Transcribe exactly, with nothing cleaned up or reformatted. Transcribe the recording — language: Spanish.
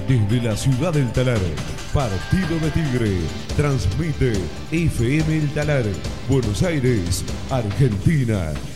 Desde la ciudad del Talar, Partido de Tigre, transmite F M El Talar, Buenos Aires, Argentina.